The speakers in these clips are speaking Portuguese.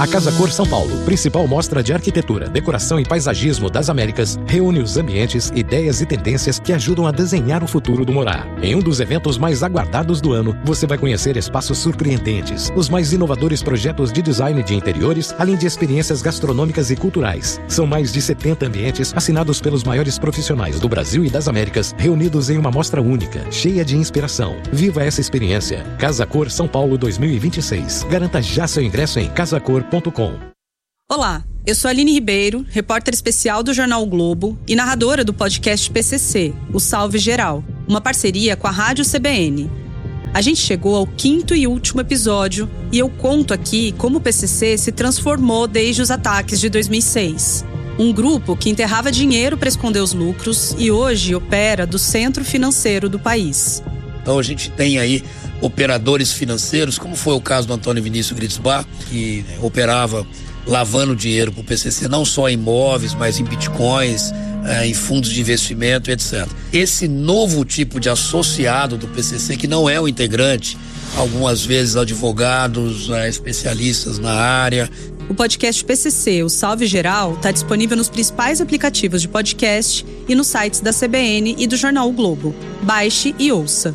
A Casa Cor São Paulo, principal mostra de arquitetura, decoração e paisagismo das Américas, reúne os ambientes, ideias e tendências que ajudam a desenhar o futuro do morar. Em um dos eventos mais aguardados do ano, você vai conhecer espaços surpreendentes, os mais inovadores projetos de design de interiores, além de experiências gastronômicas e culturais. São mais de 70 ambientes assinados pelos maiores profissionais do Brasil e das Américas, reunidos em uma mostra única, cheia de inspiração. Viva essa experiência. Casa Cor São Paulo 2026. Garanta já seu ingresso em casacor.com. Olá, eu sou Aline Ribeiro, repórter especial do Jornal o Globo e narradora do podcast PCC, o Salve Geral, uma parceria com a Rádio CBN. A gente chegou ao 5º e último episódio e eu conto aqui como o PCC se transformou desde os ataques de 2006. Um grupo que enterrava dinheiro para esconder os lucros e hoje opera do centro financeiro do país. Então a gente tem aí operadores financeiros, como foi o caso do Antônio Vinícius Gritzbach, que operava lavando dinheiro para o PCC, não só em imóveis, mas em bitcoins, em fundos de investimento, etc. Esse novo tipo de associado do PCC, que não é o integrante, algumas vezes advogados, especialistas na área. O podcast PCC, o Salve Geral, está disponível nos principais aplicativos de podcast e nos sites da CBN e do Jornal o Globo. Baixe e ouça.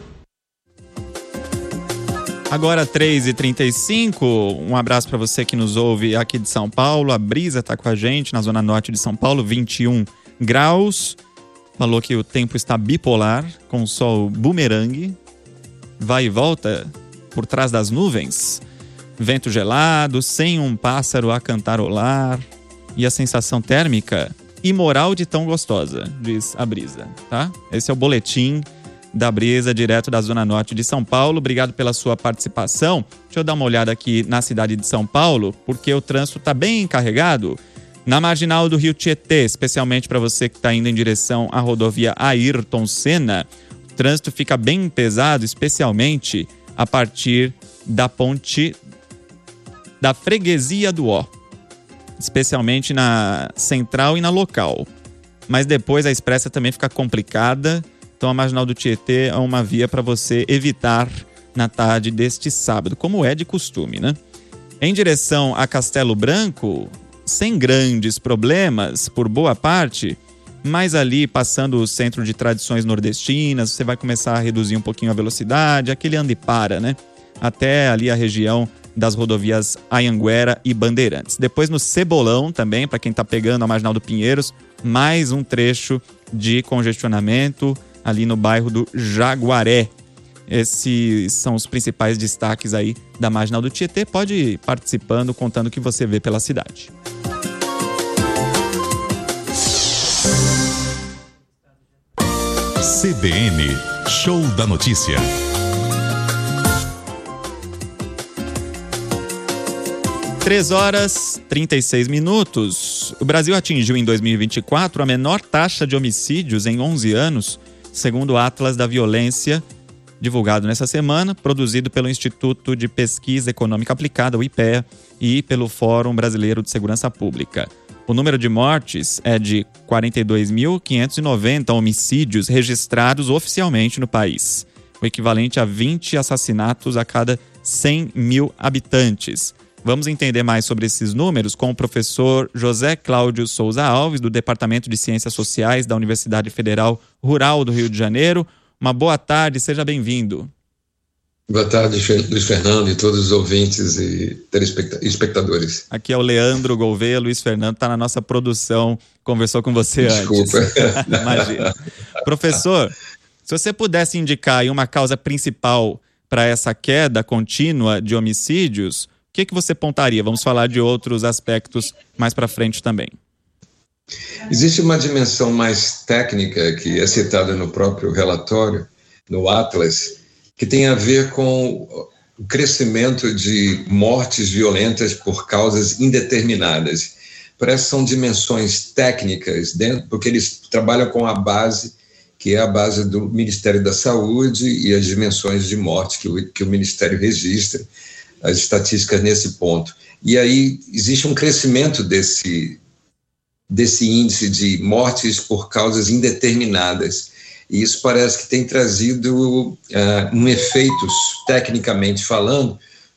Agora 3h35, um abraço para você que nos ouve aqui de São Paulo. A Brisa está com a gente na zona norte de São Paulo, 21 graus. Falou que o tempo está bipolar, com sol bumerangue, vai e volta por trás das nuvens. Vento gelado, sem um pássaro a cantarolar. E a sensação térmica imoral de tão gostosa, diz a Brisa, tá? Esse é o boletim da Brisa, direto da Zona Norte de São Paulo. Obrigado pela sua participação. Deixa eu dar uma olhada aqui na cidade de São Paulo, porque o trânsito está bem carregado. Na marginal do Rio Tietê, especialmente para você que está indo em direção à rodovia Ayrton Senna, o trânsito fica bem pesado, especialmente a partir da ponte da Freguesia do Ó, especialmente na central e na local. Mas depois a expressa também fica complicada. Então a marginal do Tietê é uma via para você evitar na tarde deste sábado, como é de costume, né? Em direção a Castelo Branco, sem grandes problemas por boa parte, mas ali passando o centro de tradições nordestinas, você vai começar a reduzir um pouquinho a velocidade, aquele anda e para, né? Até ali a região das rodovias Anhanguera e Bandeirantes. Depois no Cebolão também, para quem está pegando a marginal do Pinheiros, mais um trecho de congestionamento ali no bairro do Jaguaré. Esses são os principais destaques aí da marginal do Tietê. Pode ir participando, contando o que você vê pela cidade. CBN, Show da Notícia. Três horas 36 minutos. O Brasil atingiu em 2024 a menor taxa de homicídios em 11 anos, segundo o Atlas da Violência, divulgado nessa semana, produzido pelo Instituto de Pesquisa Econômica Aplicada, o IPEA, e pelo Fórum Brasileiro de Segurança Pública. O número de mortes é de 42.590 homicídios registrados oficialmente no país, o equivalente a 20 assassinatos a cada 100 mil habitantes. Vamos entender mais sobre esses números com o professor José Cláudio Souza Alves, do Departamento de Ciências Sociais da Universidade Federal Rural do Rio de Janeiro. Uma boa tarde, seja bem-vindo. Boa tarde, Luiz Fernando e todos os ouvintes e telespectadores. Aqui é o Leandro Gouveia, Luiz Fernando está na nossa produção, conversou com você Desculpa. Antes. Imagina. Professor, se você pudesse indicar aí uma causa principal para essa queda contínua de homicídios, o que você pontaria? Vamos falar de outros aspectos mais para frente também. Existe uma dimensão mais técnica que é citada no próprio relatório, no Atlas, que tem a ver com o crescimento de mortes violentas por causas indeterminadas. Parece que são dimensões técnicas, porque eles trabalham com a base, que é a base do Ministério da Saúde e as dimensões de morte que o Ministério registra, as estatísticas nesse ponto. E aí existe um crescimento desse índice de mortes por causas indeterminadas. E isso parece que tem trazido um efeito, tecnicamente falando,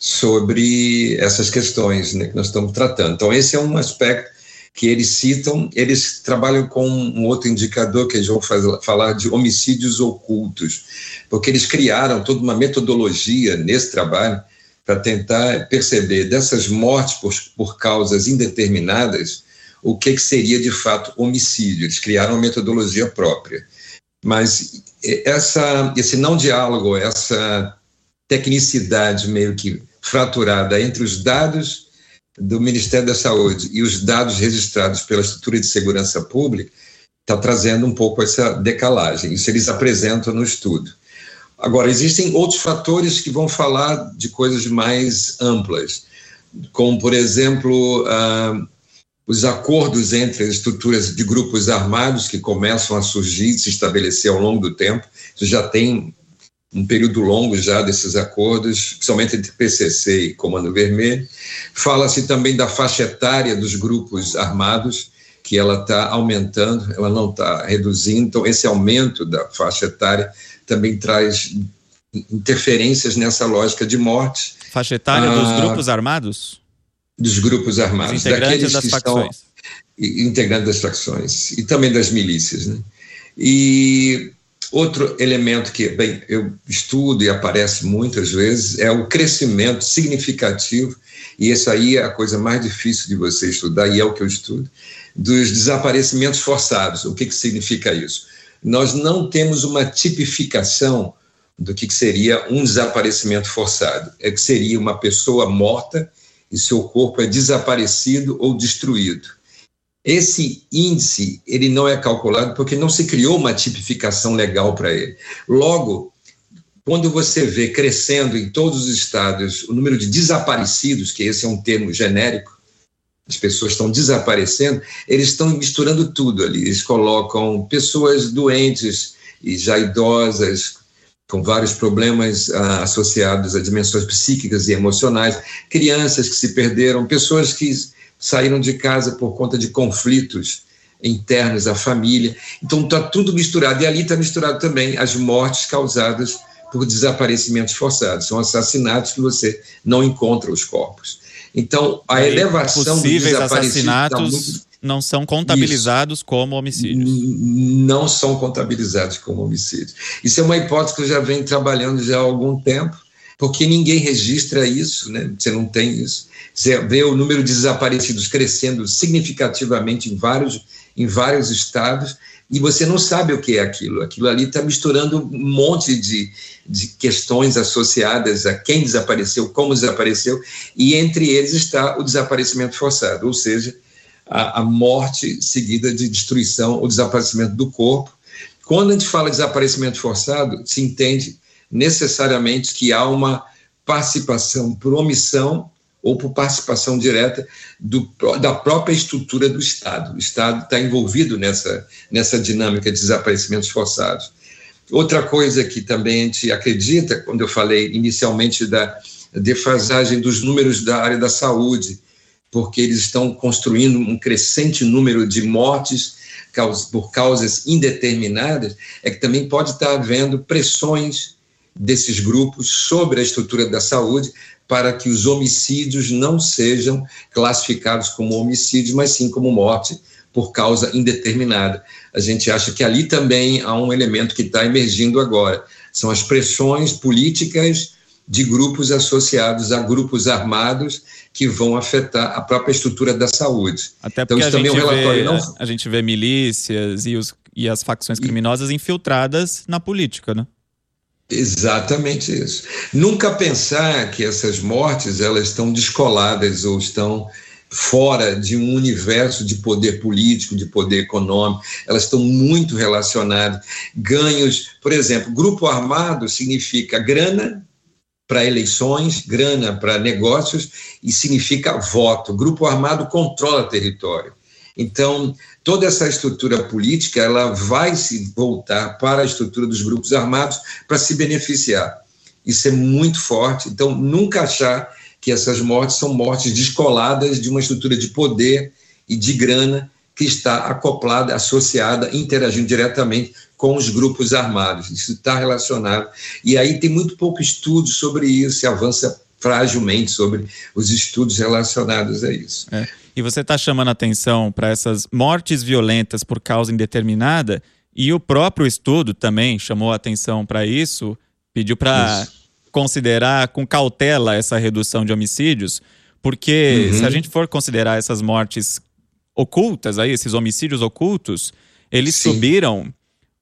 sobre essas questões, né, que nós estamos tratando. Então, esse é um aspecto que eles citam. Eles trabalham com um outro indicador que eles vão falar de homicídios ocultos, porque eles criaram toda uma metodologia nesse trabalho para tentar perceber dessas mortes por causas indeterminadas o que seria de fato homicídio. Eles criaram uma metodologia própria. Mas esse não diálogo, essa tecnicidade meio que fraturada entre os dados do Ministério da Saúde e os dados registrados pela estrutura de segurança pública está trazendo um pouco essa decalagem. Isso eles apresentam no estudo. Agora, existem outros fatores que vão falar de coisas mais amplas, como, por exemplo, os acordos entre as estruturas de grupos armados que começam a surgir, se estabelecer ao longo do tempo. Isso já tem um período longo já desses acordos, principalmente entre PCC e Comando Vermelho. Fala-se também da faixa etária dos grupos armados, que ela está aumentando, ela não está reduzindo. Então, esse aumento da faixa etária também traz interferências nessa lógica de morte. Faixa etária dos grupos armados? Dos grupos armados. Os integrantes das facções. Integrantes das facções. E também das milícias, né? E outro elemento que, bem, eu estudo e aparece muitas vezes é o crescimento significativo, e isso aí é a coisa mais difícil de você estudar, e é o que eu estudo, dos desaparecimentos forçados. O que significa isso? Nós não temos uma tipificação do que seria um desaparecimento forçado. É que seria uma pessoa morta e seu corpo é desaparecido ou destruído. Esse índice, ele não é calculado porque não se criou uma tipificação legal para ele. Logo, quando você vê crescendo em todos os estados o número de desaparecidos, que esse é um termo genérico, as pessoas estão desaparecendo, eles estão misturando tudo ali. Eles colocam pessoas doentes e já idosas, com vários problemas associados a dimensões psíquicas e emocionais, crianças que se perderam, pessoas que saíram de casa por conta de conflitos internos à família. Então está tudo misturado, e ali está misturado também as mortes causadas por desaparecimentos forçados. São assassinatos que você não encontra os corpos. Então a elevação dos desaparecidos... assassinatos não são contabilizados como homicídios. Não são contabilizados como homicídios. Isso é uma hipótese que eu já venho trabalhando já há algum tempo, porque ninguém registra isso, né? Você não tem isso. Você vê o número de desaparecidos crescendo significativamente em vários estados, e você não sabe o que é aquilo. Aquilo ali está misturando um monte de questões associadas a quem desapareceu, como desapareceu, e entre eles está o desaparecimento forçado, ou seja, a morte seguida de destruição ou desaparecimento do corpo. Quando a gente fala de desaparecimento forçado, se entende necessariamente que há uma participação por omissão ou por participação direta da própria estrutura do Estado. O Estado está envolvido nessa dinâmica de desaparecimentos forçados. Outra coisa que também a gente acredita, quando eu falei inicialmente da defasagem dos números da área da saúde, porque eles estão construindo um crescente número de mortes por causas indeterminadas, é que também pode estar havendo pressões desses grupos sobre a estrutura da saúde para que os homicídios não sejam classificados como homicídios, mas sim como morte por causa indeterminada. A gente acha que ali também há um elemento que está emergindo agora. São as pressões políticas de grupos associados a grupos armados que vão afetar a própria estrutura da saúde. Até porque então, isso também é um relatório a gente vê milícias e as facções criminosas infiltradas na política, né? Exatamente isso. Nunca pensar que essas mortes elas estão descoladas ou estão fora de um universo de poder político, de poder econômico. Elas estão muito relacionadas. Ganhos, por exemplo, grupo armado significa grana para eleições, grana para negócios e significa voto. Grupo armado controla território. Então, toda essa estrutura política ela vai se voltar para a estrutura dos grupos armados para se beneficiar. Isso é muito forte. Então, nunca achar que essas mortes são mortes descoladas de uma estrutura de poder e de grana que está acoplada, associada, interagindo diretamente com os grupos armados. Isso está relacionado. E aí tem muito pouco estudo sobre isso, se avança fragilmente sobre os estudos relacionados a isso. E você está chamando a atenção para essas mortes violentas por causa indeterminada, e o próprio estudo também chamou a atenção para isso, pediu para considerar com cautela essa redução de homicídios, porque se a gente for considerar essas mortes ocultas, aí, esses homicídios ocultos, eles subiram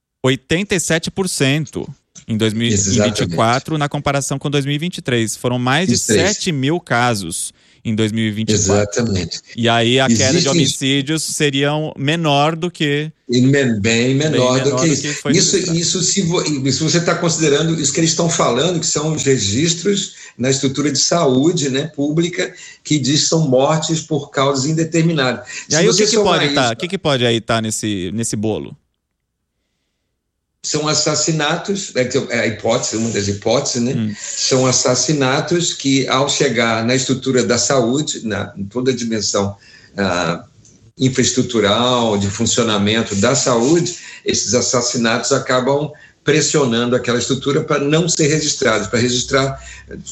87% em 2024 na comparação com 2023. Foram mais de 7 mil casos em 2024. Exatamente. E aí a queda de homicídios seria menor do que... Bem menor do que isso. Isso se você está considerando isso que eles estão falando, que são os registros na estrutura de saúde, né, pública, que diz que são mortes por causas indeterminadas. E aí o que pode aí estar nesse bolo? São assassinatos, a hipótese, uma das hipóteses, né? São assassinatos que, ao chegar na estrutura da saúde, em toda a dimensão infraestrutural, de funcionamento da saúde, esses assassinatos acabam pressionando aquela estrutura para não ser registrados. Para registrar,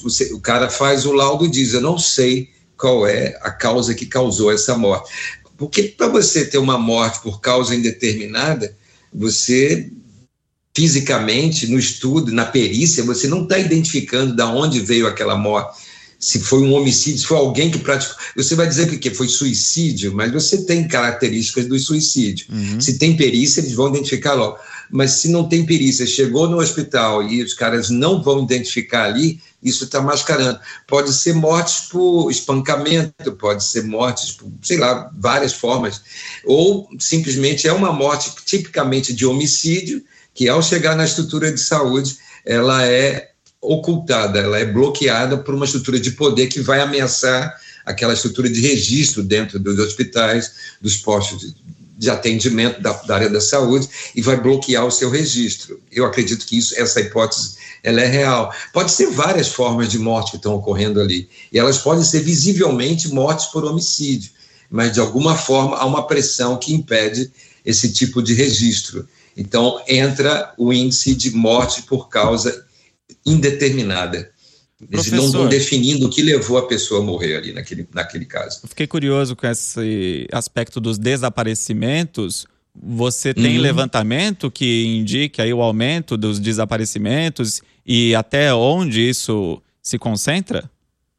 o cara faz o laudo e diz: eu não sei qual é a causa que causou essa morte. Porque para você ter uma morte por causa indeterminada, você... fisicamente, no estudo, na perícia, você não está identificando de onde veio aquela morte, se foi um homicídio, se foi alguém que praticou. Você vai dizer que foi suicídio, mas você tem características do suicídio. Se tem perícia, eles vão identificar logo. Mas se não tem perícia, chegou no hospital e os caras não vão identificar ali, isso está mascarando. Pode ser mortes por espancamento, pode ser mortes por, sei lá, várias formas. Ou simplesmente é uma morte tipicamente de homicídio, que ao chegar na estrutura de saúde, ela é ocultada, ela é bloqueada por uma estrutura de poder que vai ameaçar aquela estrutura de registro dentro dos hospitais, dos postos de atendimento da área da saúde, e vai bloquear o seu registro. Eu acredito que essa hipótese ela é real. Pode ser várias formas de morte que estão ocorrendo ali, e elas podem ser visivelmente mortes por homicídio, mas de alguma forma há uma pressão que impede esse tipo de registro. Então, entra o índice de morte por causa indeterminada. Eles não estão definindo o que levou a pessoa a morrer ali naquele caso. Eu fiquei curioso com esse aspecto dos desaparecimentos. Você tem levantamento que indique aí o aumento dos desaparecimentos e até onde isso se concentra?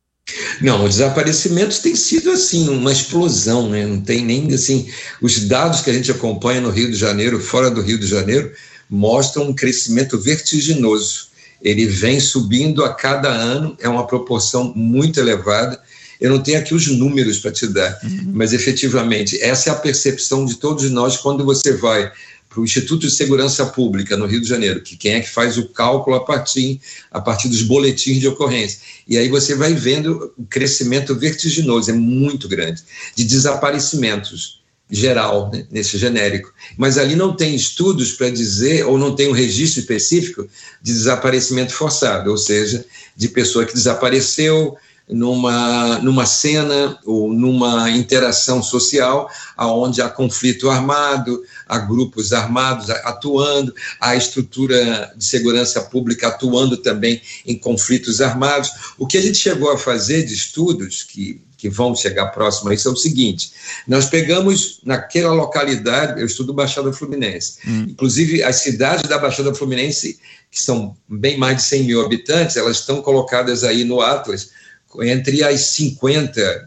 Não, os desaparecimentos têm sido assim, uma explosão, né? Não tem nem assim. Os dados que a gente acompanha no Rio de Janeiro, fora do Rio de Janeiro, mostram um crescimento vertiginoso. Ele vem subindo a cada ano, é uma proporção muito elevada. Eu não tenho aqui os números para te dar, mas efetivamente essa é a percepção de todos nós quando você vai para o Instituto de Segurança Pública no Rio de Janeiro, que quem é que faz o cálculo a partir dos boletins de ocorrência. E aí você vai vendo o crescimento vertiginoso, é muito grande, de desaparecimentos geral, né, nesse genérico. Mas ali não tem estudos para dizer, ou não tem um registro específico de desaparecimento forçado, ou seja, de pessoa que desapareceu numa cena ou numa interação social onde há conflito armado, há grupos armados atuando, há estrutura de segurança pública atuando também em conflitos armados. O que a gente chegou a fazer de estudos que vão chegar próximo a isso é o seguinte: nós pegamos naquela localidade, eu estudo Baixada Fluminense, inclusive as cidades da Baixada Fluminense, que são bem mais de 100 mil habitantes, elas estão colocadas aí no Atlas, entre as 50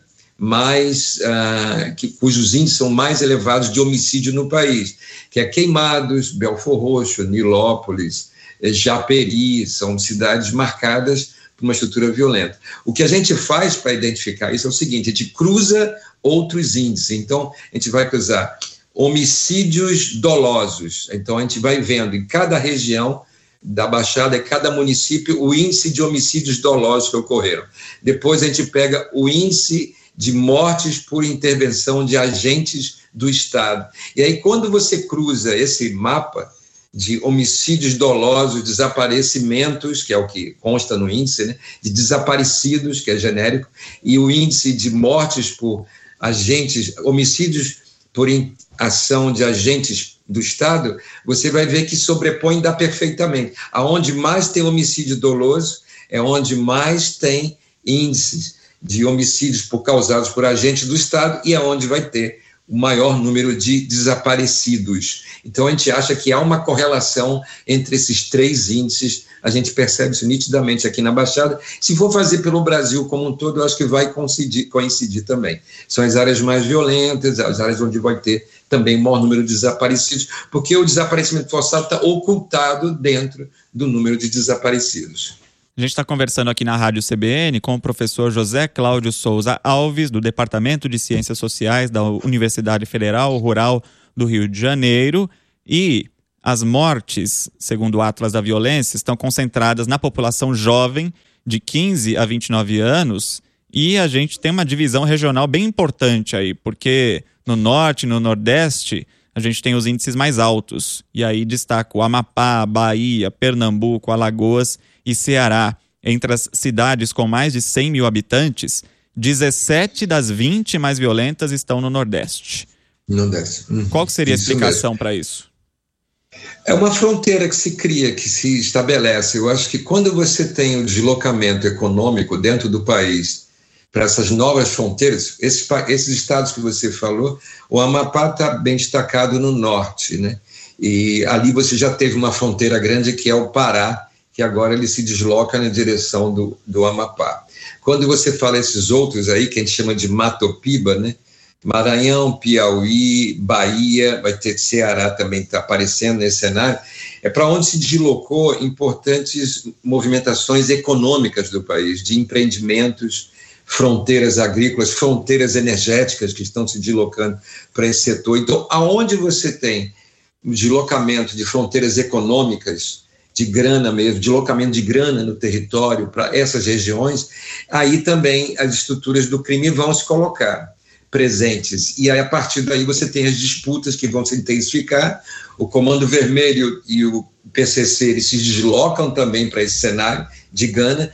cujos índices são mais elevados de homicídio no país, que é Queimados, Belfor Roxo, Nilópolis, Japeri, são cidades marcadas por uma estrutura violenta. O que a gente faz para identificar isso é o seguinte: a gente cruza outros índices. Então, a gente vai cruzar homicídios dolosos. Então, a gente vai vendo em cada região da Baixada, em cada município, o índice de homicídios dolosos que ocorreram. Depois a gente pega o índice de mortes por intervenção de agentes do Estado. E aí, quando você cruza esse mapa de homicídios dolosos, desaparecimentos, que é o que consta no índice, né, de desaparecidos, que é genérico, e o índice de mortes por agentes, homicídios por ação de agentes do Estado, você vai ver que sobrepõe e dá perfeitamente. Aonde mais tem homicídio doloso é onde mais tem índices de homicídios causados por agentes do Estado e é onde vai ter o maior número de desaparecidos. Então, a gente acha que há uma correlação entre esses 3 índices, a gente percebe isso nitidamente aqui na Baixada. Se for fazer pelo Brasil como um todo, eu acho que vai coincidir também. São as áreas mais violentas, as áreas onde vai ter também o maior número de desaparecidos, porque o desaparecimento forçado está ocultado dentro do número de desaparecidos. A gente está conversando aqui na Rádio CBN com o professor José Cláudio Souza Alves, do Departamento de Ciências Sociais da Universidade Federal Rural do Rio de Janeiro. E as mortes, segundo o Atlas da Violência, estão concentradas na população jovem de 15 a 29 anos. E a gente tem uma divisão regional bem importante aí, porque no norte e no nordeste a gente tem os índices mais altos. E aí destaco Amapá, Bahia, Pernambuco, Alagoas e Ceará. Entre as cidades com mais de 100 mil habitantes, 17 das 20 mais violentas estão no Nordeste. Nordeste. Qual que seria a explicação para isso? É uma fronteira que se cria, que se estabelece. Eu acho que quando você tem o deslocamento econômico dentro do país para essas novas fronteiras, esses estados que você falou, o Amapá está bem destacado no norte, né? E ali você já teve uma fronteira grande que é o Pará, que agora ele se desloca na direção do Amapá. Quando você fala esses outros aí, que a gente chama de Matopiba, né? Maranhão, Piauí, Bahia, vai ter Ceará também está aparecendo nesse cenário, é para onde se deslocou importantes movimentações econômicas do país, de empreendimentos, fronteiras agrícolas, fronteiras energéticas que estão se deslocando para esse setor. Então, aonde você tem o deslocamento de fronteiras econômicas, de grana mesmo, deslocamento de grana no território para essas regiões, aí também as estruturas do crime vão se colocar presentes. E aí, a partir daí, você tem as disputas que vão se intensificar. O Comando Vermelho e o PCC eles se deslocam também para esse cenário de grana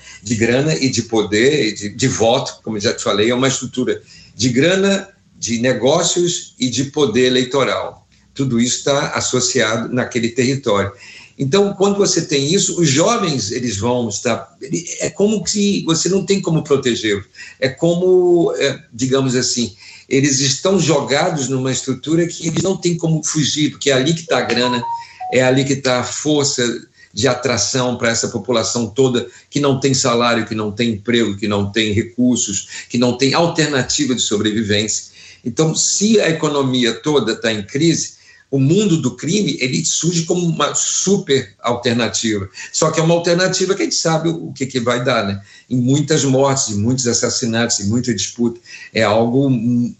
e de poder, de voto, como eu já te falei, é uma estrutura de grana, de negócios e de poder eleitoral. Tudo isso está associado naquele território. Então, quando você tem isso, os jovens, eles vão estar... É como que você não tem como protegê-los. É como, digamos assim, eles estão jogados numa estrutura que eles não têm como fugir, porque é ali que está a grana, é ali que está a força de atração para essa população toda que não tem salário, que não tem emprego, que não tem recursos, que não tem alternativa de sobrevivência. Então, se a economia toda está em crise, o mundo do crime, ele surge como uma super alternativa. Só que é uma alternativa que a gente sabe o que vai dar, né? Em muitas mortes, em muitos assassinatos, em muita disputa. É algo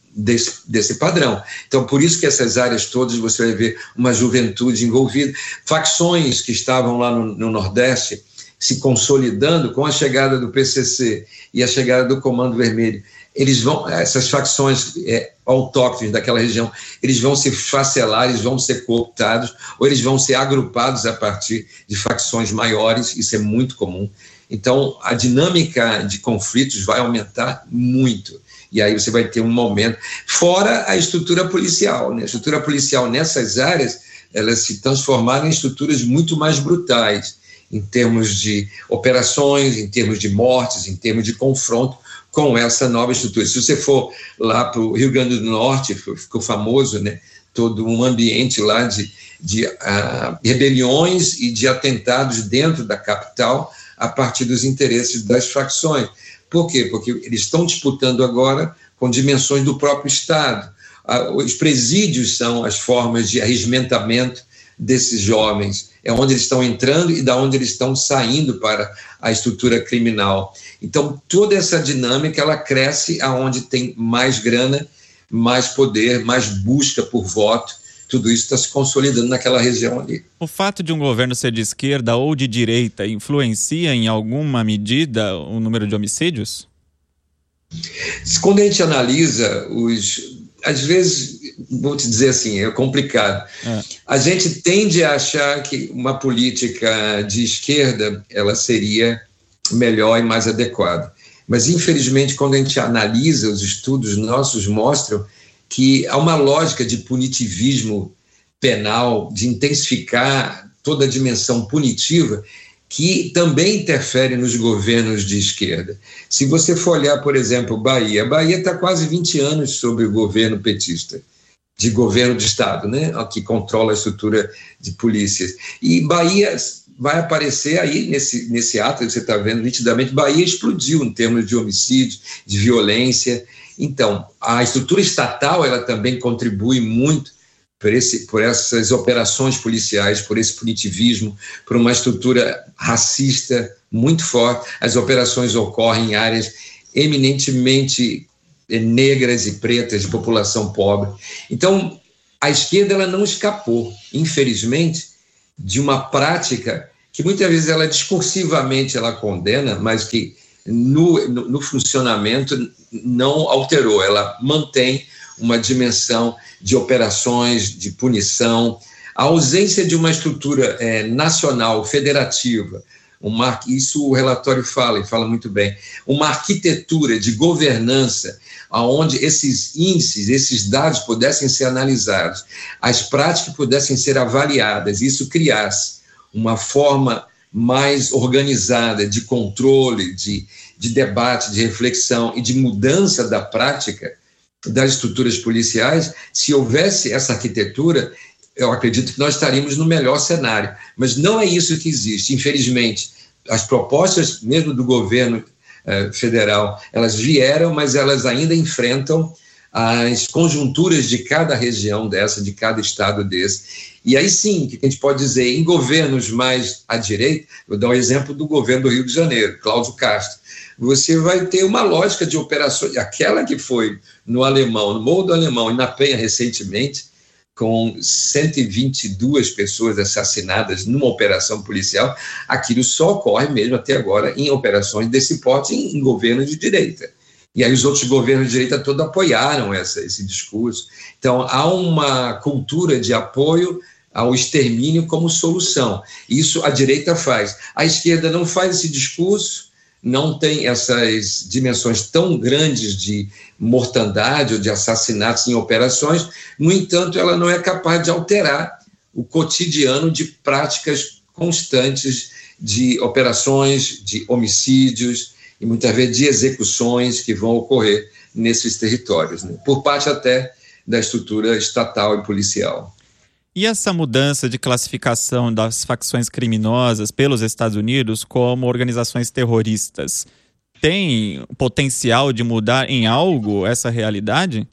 desse padrão. Então, por isso que essas áreas todas você vai ver uma juventude envolvida. Facções que estavam lá no Nordeste se consolidando com a chegada do PCC e a chegada do Comando Vermelho. Essas facções autóctones daquela região, eles vão se facelar, eles vão ser cooptados, ou eles vão ser agrupados a partir de facções maiores, isso é muito comum. Então, a dinâmica de conflitos vai aumentar muito, e aí você vai ter um aumento, fora a estrutura policial, né? A estrutura policial nessas áreas, elas se transformaram em estruturas muito mais brutais, em termos de operações, em termos de mortes, em termos de confronto, com essa nova estrutura. Se você for lá para o Rio Grande do Norte, ficou famoso, né, todo um ambiente lá de rebeliões e de atentados dentro da capital a partir dos interesses das facções. Por quê? Porque eles estão disputando agora com dimensões do próprio Estado. Os presídios são as formas de arregimentamento desses jovens, é onde eles estão entrando e da onde eles estão saindo para a estrutura criminal. Então, toda essa dinâmica, ela cresce aonde tem mais grana, mais poder, mais busca por voto, tudo isso está se consolidando naquela região ali. O fato de um governo ser de esquerda ou de direita influencia em alguma medida o número de homicídios? Quando a gente analisa às vezes, vou te dizer assim, é complicado. A gente tende a achar que uma política de esquerda, ela seria melhor e mais adequada. Mas, infelizmente, quando a gente analisa, os estudos nossos mostram que há uma lógica de punitivismo penal, de intensificar toda a dimensão punitiva, que também interfere nos governos de esquerda. Se você for olhar, por exemplo, Bahia está quase 20 anos sob o governo petista, de governo de Estado, né, que controla a estrutura de polícias. E Bahia vai aparecer aí, nesse ato que você está vendo nitidamente, Bahia explodiu em termos de homicídio, de violência. Então, a estrutura estatal, ela também contribui muito por essas operações policiais, por esse punitivismo, por uma estrutura racista muito forte. As operações ocorrem em áreas eminentemente negras e pretas, de população pobre. Então, a esquerda ela não escapou, infelizmente, de uma prática que muitas vezes ela discursivamente ela condena, mas que no funcionamento não alterou, ela mantém uma dimensão de operações, de punição, a ausência de uma estrutura nacional, federativa, isso o relatório fala, e fala muito bem, uma arquitetura de governança onde esses índices, esses dados pudessem ser analisados, as práticas pudessem ser avaliadas, isso criasse uma forma mais organizada de controle, de debate, de reflexão e de mudança da prática das estruturas policiais. Se houvesse essa arquitetura, eu acredito que nós estaríamos no melhor cenário. Mas não é isso que existe. Infelizmente, as propostas mesmo do governo federal, elas vieram, mas elas ainda enfrentam as conjunturas de cada região dessa, de cada estado desse. E aí sim, o que a gente pode dizer, em governos mais à direita, vou dar um exemplo do governo do Rio de Janeiro, Cláudio Castro, você vai ter uma lógica de operações, aquela que foi no Morro do Alemão e na Penha recentemente, com 122 pessoas assassinadas numa operação policial, aquilo só ocorre mesmo até agora em operações desse porte em governos de direita. E aí os outros governos de direita todos apoiaram esse discurso. Então, há uma cultura de apoio ao extermínio como solução. Isso a direita faz. A esquerda não faz esse discurso, não tem essas dimensões tão grandes de mortandade ou de assassinatos em operações, no entanto, ela não é capaz de alterar o cotidiano de práticas constantes de operações, de homicídios e muitas vezes de execuções que vão ocorrer nesses territórios, né? Por parte até da estrutura estatal e policial. E essa mudança de classificação das facções criminosas pelos Estados Unidos como organizações terroristas tem potencial de mudar em algo essa realidade?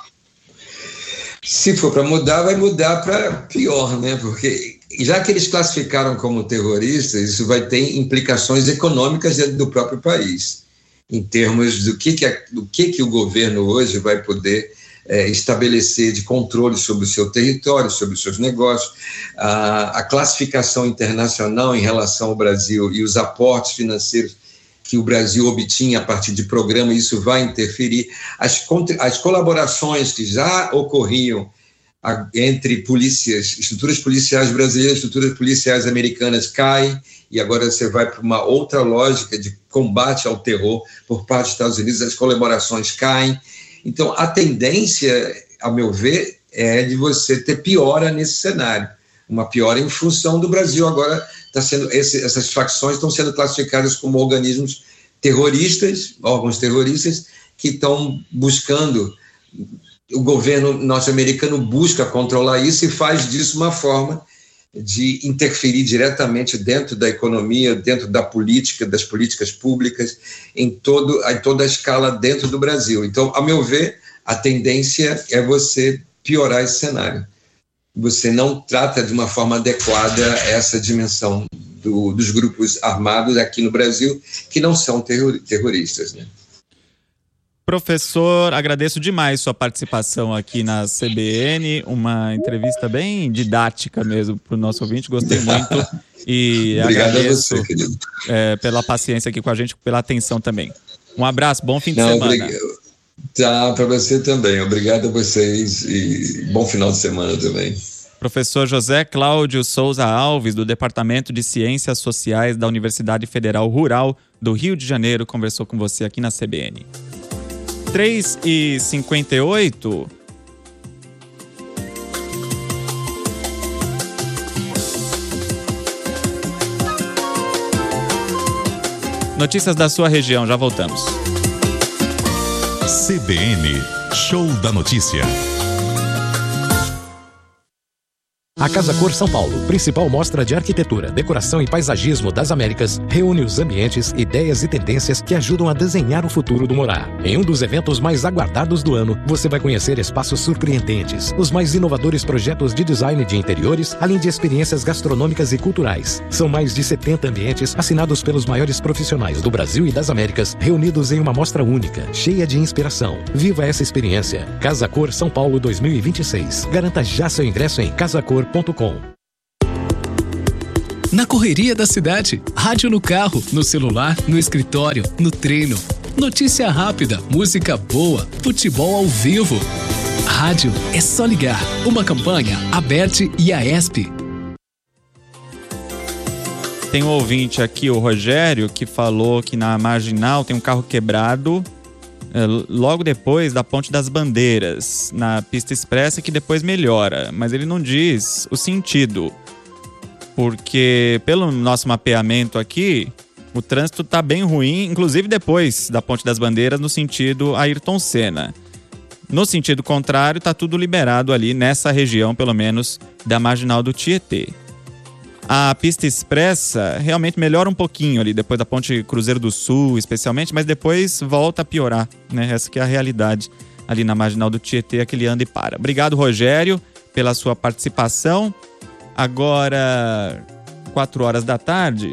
Se for para mudar, vai mudar para pior, né? Porque já que eles classificaram como terroristas, isso vai ter implicações econômicas dentro do próprio país, em termos do que o governo hoje vai poder estabelecer de controle sobre o seu território, sobre os seus negócios, a classificação internacional em relação ao Brasil e os aportes financeiros que o Brasil obtinha a partir de programa, isso vai interferir. As colaborações que já ocorriam entre estruturas policiais brasileiras e estruturas policiais americanas caem, e agora você vai para uma outra lógica de combate ao terror por parte dos Estados Unidos, as colaborações caem. Então, a tendência, a meu ver, é de você ter piora nesse cenário. Uma piora em função do Brasil. Agora, essas facções estão sendo classificadas como organismos terroristas, órgãos terroristas, que estão buscando, o governo norte-americano busca controlar isso e faz disso uma forma de interferir diretamente dentro da economia, dentro da política, das políticas públicas, em toda a escala dentro do Brasil. Então, a meu ver, a tendência é você piorar esse cenário. Você não trata de uma forma adequada essa dimensão dos grupos armados aqui no Brasil, que não são terroristas, né? Professor, agradeço demais sua participação aqui na CBN, uma entrevista bem didática mesmo para o nosso ouvinte, gostei muito e obrigado agradeço a você, querido. Pela paciência aqui com a gente, pela atenção também. Um abraço, bom fim de semana. Obrigado. Tá, para você também, obrigado a vocês e bom final de semana também. Professor José Cláudio Souza Alves, do Departamento de Ciências Sociais da Universidade Federal Rural do Rio de Janeiro, conversou com você aqui na CBN. 3h58. Notícias da sua região, já voltamos. CBN, Show da Notícia. A Casa Cor São Paulo, principal mostra de arquitetura, decoração e paisagismo das Américas, reúne os ambientes, ideias e tendências que ajudam a desenhar o futuro do morar. Em um dos eventos mais aguardados do ano, você vai conhecer espaços surpreendentes, os mais inovadores projetos de design de interiores, além de experiências gastronômicas e culturais. São mais de 70 ambientes assinados pelos maiores profissionais do Brasil e das Américas, reunidos em uma mostra única, cheia de inspiração. Viva essa experiência. Casa Cor São Paulo 2026. Garanta já seu ingresso em casacor.com. Na correria da cidade, rádio no carro, no celular, no escritório, no treino. Notícia rápida, música boa, futebol ao vivo. Rádio é só ligar. Uma campanha, Aberte e Aesp. Tem um ouvinte aqui, o Rogério, que falou que na Marginal tem um carro quebrado logo depois da Ponte das Bandeiras, na pista expressa, que depois melhora. Mas ele não diz o sentido, porque pelo nosso mapeamento aqui, o trânsito está bem ruim, inclusive depois da Ponte das Bandeiras, no sentido Ayrton Senna. No sentido contrário, está tudo liberado ali nessa região, pelo menos, da Marginal do Tietê. A pista expressa realmente melhora um pouquinho ali, depois da Ponte Cruzeiro do Sul, especialmente, mas depois volta a piorar, né? Essa que é a realidade ali na Marginal do Tietê, aquele anda e para. Obrigado, Rogério, pela sua participação. Agora, 4 horas da tarde.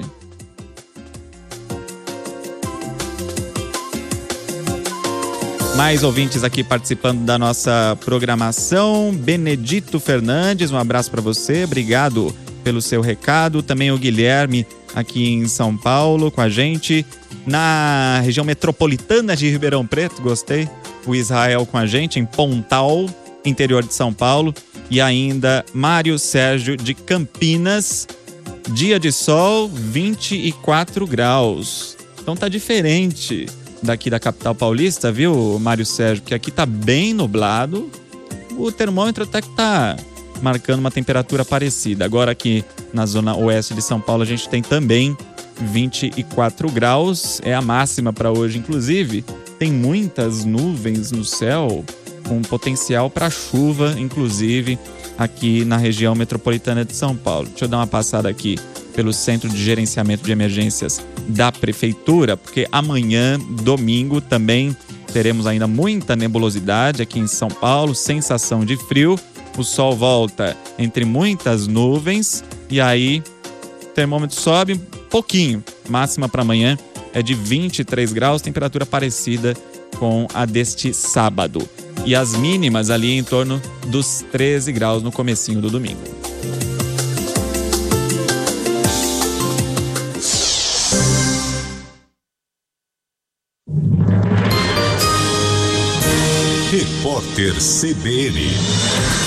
Mais ouvintes aqui participando da nossa programação. Benedito Fernandes, um abraço para você. Obrigado pelo seu recado. Também o Guilherme aqui em São Paulo com a gente. Na região metropolitana de Ribeirão Preto, gostei. O Israel com a gente em Pontal, interior de São Paulo. E ainda Mário Sérgio de Campinas. Dia de sol, 24 graus. Então tá diferente daqui da capital paulista, viu, Mário Sérgio? Porque aqui tá bem nublado. O termômetro até que tá marcando uma temperatura parecida. Agora aqui na zona oeste de São Paulo a gente tem também 24 graus. É a máxima para hoje, inclusive. Tem muitas nuvens no céu, com potencial para chuva, inclusive aqui na região metropolitana de São Paulo. Deixa eu dar uma passada aqui pelo Centro de Gerenciamento de Emergências da Prefeitura, porque amanhã, domingo, também teremos ainda muita nebulosidade aqui em São Paulo, sensação de frio. O sol volta entre muitas nuvens e aí o termômetro sobe um pouquinho. Máxima para amanhã é de 23 graus, temperatura parecida com a deste sábado. E as mínimas ali em torno dos 13 graus no comecinho do domingo. Repórter CBN.